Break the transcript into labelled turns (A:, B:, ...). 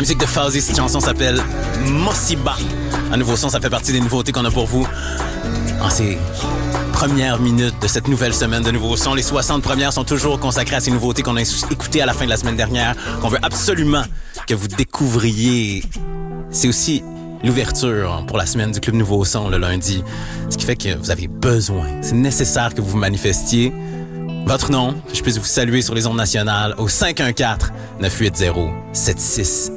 A: musique de Fauzi, cette chanson s'appelle Mossiba. Un nouveau son, ça fait partie des nouveautés qu'on a pour vous en ces premières minutes de cette nouvelle semaine de nouveaux sons. Les 60 premières sont toujours consacrées à ces nouveautés qu'on a écoutées à la fin de la semaine dernière, qu'on veut absolument que vous découvriez. C'est aussi l'ouverture pour la semaine du Club Nouveau Son le lundi, ce qui fait que vous avez besoin, c'est nécessaire que vous vous manifestiez votre nom, que je puisse vous saluer sur les ondes nationales au 514-980-76